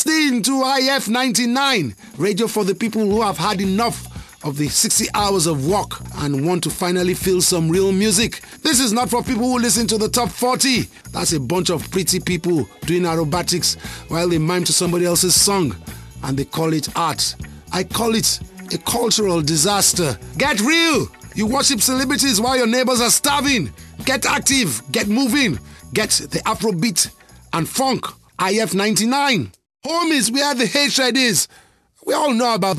listening to IF 99, radio for the people who have had enough of the 60 hours of work and want to finally feel some real music. This is not for people who listen to the top 40. That's a bunch of pretty people doing aerobatics while they mime to somebody else's song and they call it art. I call it a cultural disaster. Get real! You worship celebrities while your neighbors are starving. Get active, get moving, get the Afrobeat and funk. IF 99. Home is where the hatred is. We all know about